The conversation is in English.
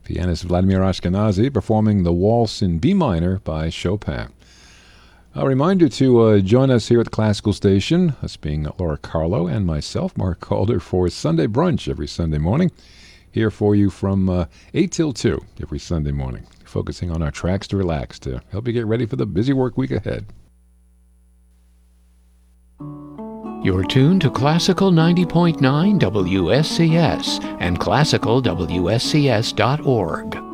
Pianist Vladimir Ashkenazy performing the Waltz in B minor by Chopin. A reminder to join us here at the Classical Station, us being Laura Carlo and myself, Mark Calder, for Sunday Brunch every Sunday morning. Here for you from 8 till 2 every Sunday morning, focusing on our tracks to relax to help you get ready for the busy work week ahead. You're tuned to Classical 90.9 WSCS and classicalwscs.org.